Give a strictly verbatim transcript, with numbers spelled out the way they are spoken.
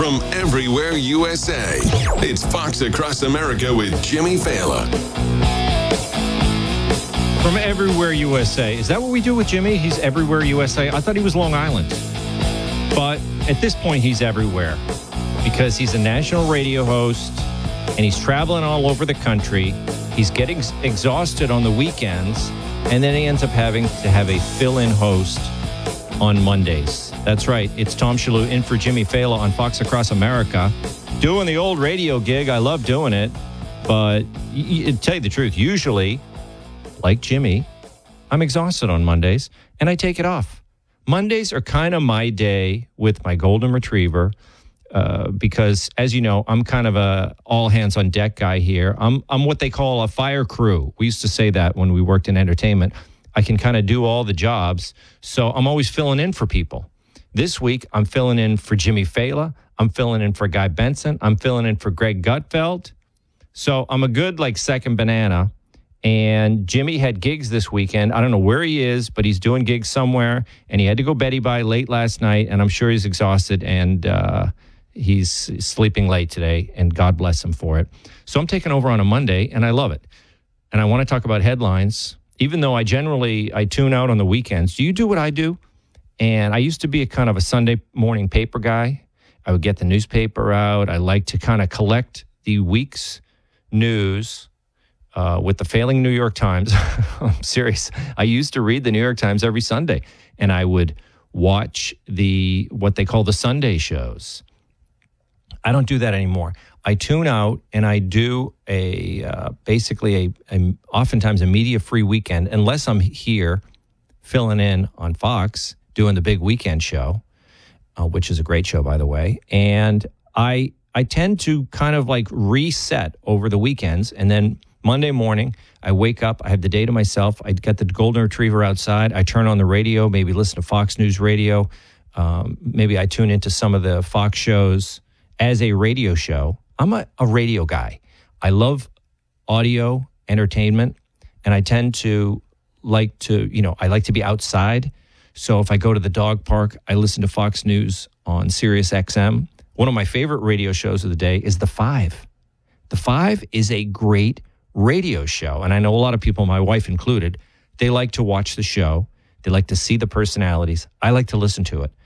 from everywhere U S A. It's Fox Across America with Jimmy Failla. From everywhere U S A. Is that what we do with Jimmy? He's everywhere U S A? I thought he was Long Island. But at this point, he's everywhere because he's a national radio host and he's traveling all over the country. He's getting exhausted on the weekends, and then he ends up having to have a fill-in host on Mondays. That's right. It's Tom Shillue in for Jimmy Failla on Fox Across America. Doing the old radio gig. I love doing it. But y- y- to tell you the truth, usually, like Jimmy, I'm exhausted on Mondays, and I take it off. Mondays are kind of my day with my golden retriever uh, because, as you know, I'm kind of a all-hands-on-deck guy here. I'm I'm what they call a fire crew. We used to say that when we worked in entertainment. I can kind of do all the jobs, so I'm always filling in for people. This week, I'm filling in for Jimmy Failla. I'm filling in for Guy Benson. I'm filling in for Greg Gutfeld. So I'm a good, like, second banana. And Jimmy had gigs this weekend. I don't know where he is, but he's doing gigs somewhere. And he had to go Betty Bye late last night. And I'm sure he's exhausted. And uh, he's sleeping late today. And God bless him for it. So I'm taking over on a Monday, and I love it. And I want to talk about headlines. Even though I generally, I tune out on the weekends. Do you do what I do? And I used to be a kind of a Sunday morning paper guy. I would get the newspaper out. I like to kind of collect the week's news uh, with the failing New York Times. I'm serious. I used to read the New York Times every Sunday, and I would watch the what they call the Sunday shows. I don't do that anymore. I tune out and I do a uh, basically a, a oftentimes a media-free weekend, unless I'm here filling in on Fox doing the big weekend show, uh, which is a great show, by the way. And I I tend to kind of like reset over the weekends, and then Monday morning I wake up, I have the day to myself. I get the golden retriever outside. I turn on the radio, maybe listen to Fox News Radio. Um, maybe I tune into some of the Fox shows as a radio show. I'm a, a radio guy. I love audio entertainment, and I tend to like to, you know, I like to be outside. So if I go to the dog park, I listen to Fox News on Sirius X M. One of my favorite radio shows of the day is The Five. The Five is a great radio show, and I know a lot of people, my wife included, they like to watch the show. They like to see the personalities. I like to listen to it.